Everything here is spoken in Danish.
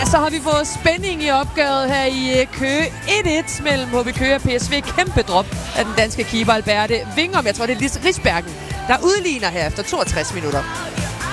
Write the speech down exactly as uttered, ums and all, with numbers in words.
Så har vi fået spænding i opgøret her i Køge. et et mellem H B Køge og P S V. Kæmpe drop af den danske keeper Alberte Vingom. Jeg tror, det er Lis Risbergen, der udligner her efter toogtres minutter.